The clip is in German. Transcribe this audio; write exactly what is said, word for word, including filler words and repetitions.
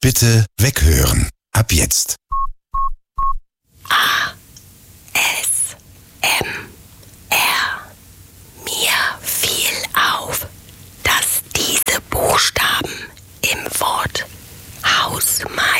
Bitte weghören. Ab jetzt. A. S. M. R. Mir fiel auf, dass diese Buchstaben im Wort Hausmeister